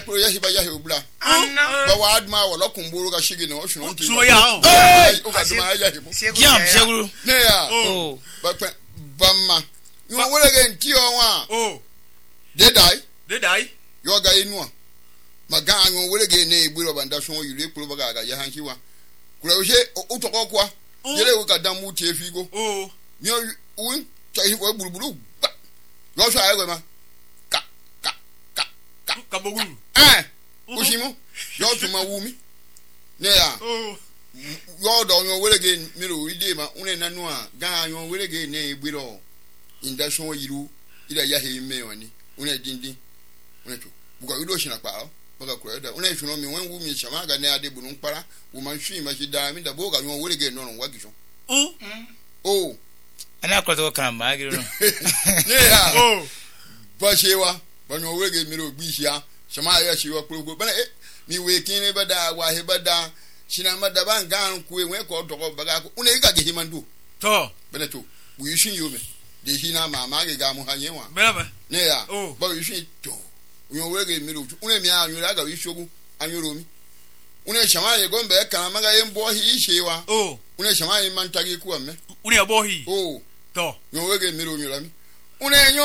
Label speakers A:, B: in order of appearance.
A: pro ya hiba ya hebla
B: Anna.
A: ba wa adma wa lokumburu ga shigi no shunu nti
C: So ya o.
A: o ga duma ya hebu
C: Yam seguru.
A: ne ya
C: Oh.
A: ba ma you were again ti o wa
C: Oh.
A: they die
C: Yo
A: ga inu a maga anwo were again na egburu banda so yire pro ba ga ya hanhiwa kura o je o tokokwa yere o ka damu ti efigo
C: Oh.
A: mi o un tahi wo buruburu yo so ayo ma
C: Kaboguru.
A: Ushimu yo tuma wumi ne ya
C: Oh.
A: yo do yo were again miro ide ma une nanu a ga yo were again na egbiro indation yiru ida ya he me wani une dindin une to buka wido shina pa baka kura da une shuno mi wen wumi chama ga na ade bunu nkpara wo man hwi ma shi da mi da boga yo were again no wa gisho oh
B: Ana kwa to kan ma giro.
A: ne ya
C: Oh.
A: ba shewa ba yo were again miro bi shia chama ya shi wa kuro ba mi we kini bada wa he bada shina mada ban gan ku e ko to ko baga ko une ga ge himandu
C: To.
A: bene to bu yishin yume de hina ma ga mu hanye wa
C: Bela.
A: ne ya
C: Oh.
A: ba yishin to yo we ga miro une mi anyu ga yishogu anyuro mi une chama ye gombe kana maga ye mbo hi shewa
C: Oh.
A: une chama ye mantagi ku amme
C: Uni abohi.
A: oh
C: To.
A: yo we ga miro nyura mi une